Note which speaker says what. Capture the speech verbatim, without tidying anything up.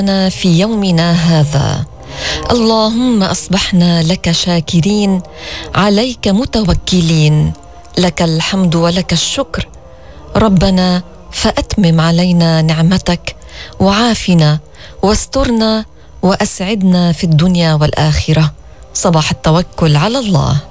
Speaker 1: في يومنا هذا. اللهم أصبحنا لك شاكرين، عليك متوكلين، لك الحمد ولك الشكر. ربنا فأتمم علينا نعمتك، وعافنا واسترنا وأسعدنا في الدنيا والآخرة. صباح التوكل على الله.